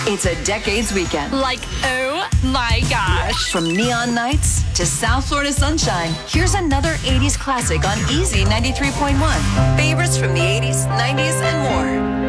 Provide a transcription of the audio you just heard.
It's a Decades weekend. Like, oh my gosh. From neon nights to South Florida sunshine, here's another 80s classic on Easy 93.1. Favorites from the 80s, 90s, and more.